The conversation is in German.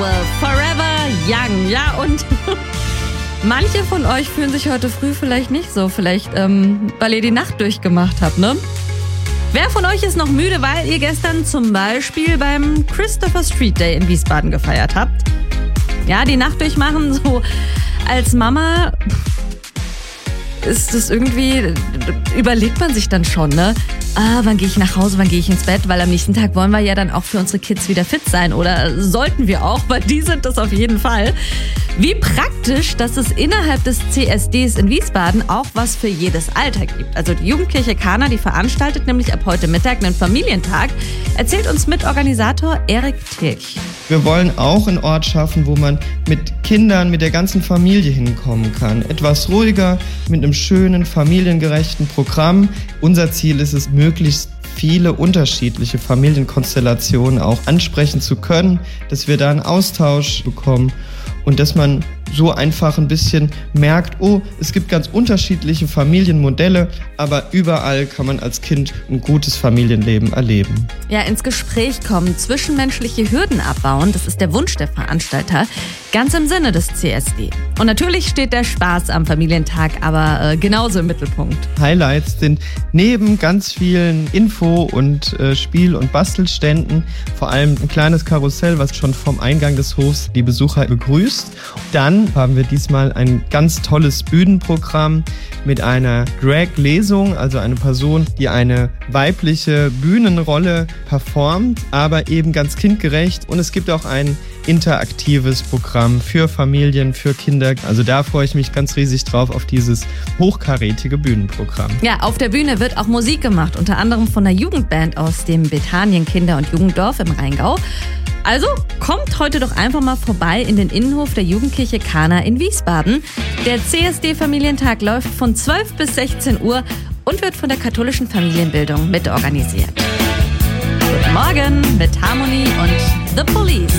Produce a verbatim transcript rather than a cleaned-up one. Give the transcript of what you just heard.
Forever Young, ja, und manche von euch fühlen sich heute früh vielleicht nicht so, vielleicht ähm, weil ihr die Nacht durchgemacht habt, ne? Wer von euch ist noch müde, weil ihr gestern zum Beispiel beim Christopher Street Day in Wiesbaden gefeiert habt? Ja, die Nacht durchmachen, so als Mama ist das irgendwie, überlegt man sich dann schon, ne? Ah, wann gehe ich nach Hause, wann gehe ich ins Bett? Weil am nächsten Tag wollen wir ja dann auch für unsere Kids wieder fit sein. Oder sollten wir auch, weil die sind das auf jeden Fall. Wie praktisch, dass es innerhalb des C S Ds in Wiesbaden auch was für jedes Alter gibt. Also die Jugendkirche Kana, die veranstaltet nämlich ab heute Mittag einen Familientag, erzählt uns Mitorganisator Erik Tilch. Wir wollen auch einen Ort schaffen, wo man mit Kindern, mit der ganzen Familie hinkommen kann. Etwas ruhiger, mit einem schönen, familiengerechten Programm. Unser Ziel ist es, möglichst viele unterschiedliche Familienkonstellationen auch ansprechen zu können, dass wir da einen Austausch bekommen und dass man so einfach ein bisschen merkt, oh, es gibt ganz unterschiedliche Familienmodelle, aber überall kann man als Kind ein gutes Familienleben erleben. Ja, ins Gespräch kommen, zwischenmenschliche Hürden abbauen, das ist der Wunsch der Veranstalter, ganz im Sinne des C S D. Und natürlich steht der Spaß am Familientag aber äh, genauso im Mittelpunkt. Highlights sind neben ganz vielen Info- und äh, Spiel- und Bastelständen vor allem ein kleines Karussell, was schon vom Eingang des Hofs die Besucher begrüßt. Dann haben wir diesmal ein ganz tolles Bühnenprogramm mit einer Drag-Lesung, also eine Person, die eine weibliche Bühnenrolle performt, aber eben ganz kindgerecht. Und es gibt auch ein interaktives Programm für Familien, für Kinder. Also da freue ich mich ganz riesig drauf auf dieses hochkarätige Bühnenprogramm. Ja, auf der Bühne wird auch Musik gemacht, unter anderem von einer Jugendband aus dem Bethanien Kinder- und Jugenddorf im Rheingau. Also kommt heute doch einfach mal vorbei in den Innenhof der Jugendkirche Kana in Wiesbaden. Der C S D-Familientag läuft von zwölf bis sechzehn Uhr und wird von der katholischen Familienbildung mitorganisiert. Guten Morgen mit Harmony und The Police.